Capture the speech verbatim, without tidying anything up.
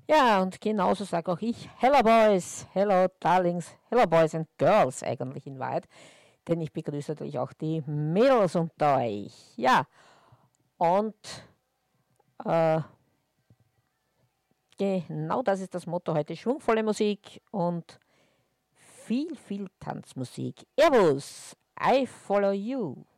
Ja, und genauso sage auch ich Hello Boys, Hello Darlings, Hello Boys and Girls eigentlich in Wahrheit, denn ich begrüße natürlich auch die Mädels unter euch. Ja, und äh, genau das ist das Motto heute, schwungvolle Musik und viel, viel Tanzmusik. Servus, I follow you.